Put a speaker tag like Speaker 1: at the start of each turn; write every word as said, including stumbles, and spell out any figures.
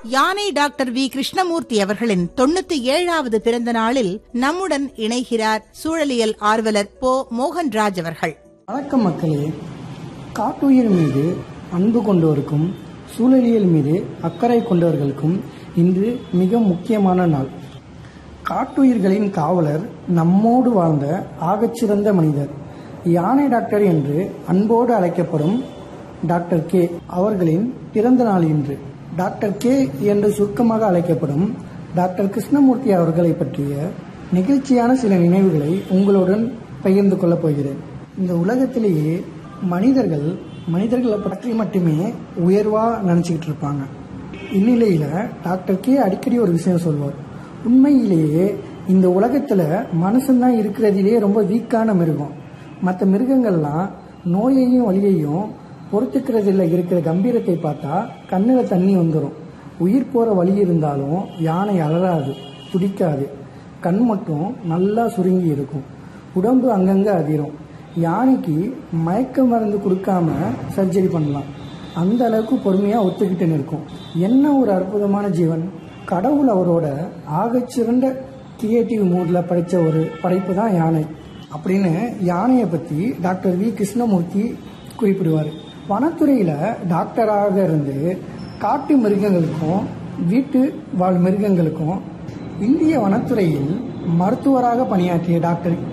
Speaker 1: யானை doctor V Krishnamurthy அவர்களின் தொண்ணூத்தி ஏழாவது பிறந்த நாளில் நம்முடன் இணைகிறார் சூழலியல் ஆர்வலர் போ மோகன்ராஜ் அவர்கள்.
Speaker 2: வணக்கம் மக்களே. காட்டுயிர் மீது அன்பு கொண்டோருக்கும் சூழலியல் மீது அக்கறை கொண்டவர்களுக்கும் இன்று மிக முக்கியமான நாள். காட்டுயிர்களின் காவலர், நம்மோடு வாழ்ந்த ஆகச்சிறந்த மனிதர், யானை டாக்டர் என்று அன்போடு அழைக்கப்படும் டாக்டர் கே அவர்களின் பிறந்த நாள் இன்று. டாக்டர் கே என்று சுருக்கமாக அழைக்கப்படும் டாக்டர் கிருஷ்ணமூர்த்தி அவர்களை பற்றிய நெகிழ்ச்சியான சில நினைவுகளை உங்களுடன் பகிர்ந்து கொள்ளப் போகிறேன். இந்த உலகத்திலேயே மனிதர்கள் மனிதர்களை பற்றி மட்டுமே உயர்வா நினைச்சுக்கிட்டு இருப்பாங்க. இந்நிலையில டாக்டர் கே அடிக்கடி ஒரு விஷயம் சொல்வார். உண்மையிலேயே இந்த உலகத்துல மனுஷன்தான் இருக்கிறதிலேயே ரொம்ப வீக்கான மிருகம். மற்ற மிருகங்கள்லாம் நோயையும் வலியையும் பொறுத்துக்கிறதுல இருக்கிற கம்பீரத்தை பார்த்தா கண்ணுல தண்ணி வந்துடும். உயிர் போற வலி இருந்தாலும் யானை அலறாது, துடிக்காது. கண் மட்டும் நல்லா சுருங்கி இருக்கும். உடம்பு அங்கங்க அதிரும். யானைக்கு மயக்க மருந்து கொடுக்காம சர்ஜரி பண்ணலாம். அந்த அளவுக்கு பொறுமையா ஒத்துக்கிட்டு நிற்கும். என்ன ஒரு அற்புதமான ஜீவன்! கடவுள் அவரோட ஆகச்சிறந்த கிரியேட்டிவ் மூட்ல படைச்ச ஒரு படைப்பு தான் யானை அப்படின்னு யானையை பத்தி டாக்டர் வி கிருஷ்ணமூர்த்தி குறிப்பிடுவார். வனத்துறையில டாக்டராக இருந்து காட்டு மிருகங்களுக்கும் வீட்டு வாழ் மிருகங்களுக்கும் இந்திய வனத்துறையில் மருத்துவராக பணியாற்றிய டாக்டர்